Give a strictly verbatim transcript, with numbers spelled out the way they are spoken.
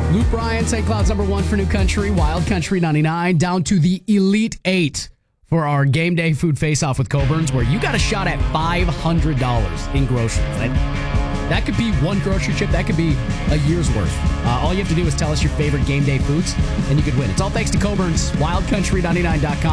Luke Bryan, Saint Cloud's number one for New Country, Wild Country ninety-nine, down to the Elite Eight for our game day food face-off with Coburn's, where you got a shot at five hundred dollars in groceries. That, that could be one grocery trip. That could be a year's worth. Uh, all you have to do is tell us your favorite game day foods, and you could win. It's all thanks to Coburn's, wild country ninety-nine dot com.